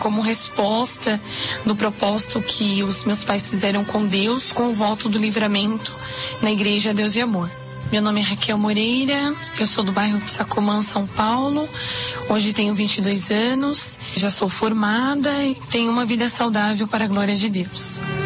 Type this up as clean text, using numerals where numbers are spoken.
como resposta do propósito que os meus pais fizeram com Deus, com o voto do livramento na Igreja Deus e Amor. Meu nome é Raquel Moreira, eu sou do bairro de Sacomã, São Paulo. Hoje tenho 22 anos, já sou formada e tenho uma vida saudável para a glória de Deus.